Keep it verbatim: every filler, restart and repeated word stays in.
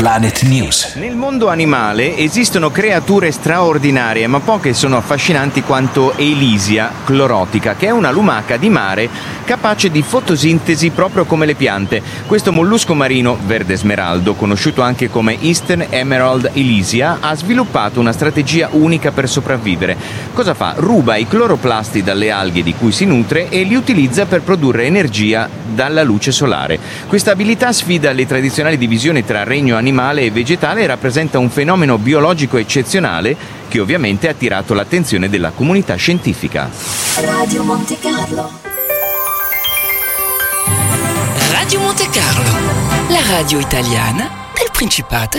Planet News. Nel mondo animale esistono creature straordinarie, ma poche sono affascinanti quanto Elysia chlorotica, che è una lumaca di mare capace di fotosintesi proprio come le piante. Questo mollusco marino verde smeraldo, conosciuto anche come Eastern Emerald Elysia, ha sviluppato una strategia unica per sopravvivere. Cosa fa? Ruba i cloroplasti dalle alghe di cui si nutre e li utilizza per produrre energia dalla luce solare. Questa abilità sfida le tradizionali divisioni tra regno animale e vegetale e rappresenta un fenomeno biologico eccezionale che ovviamente ha attirato l'attenzione della comunità scientifica. Radio Monte Carlo. Radio Monte Carlo, la radio italiana del Principato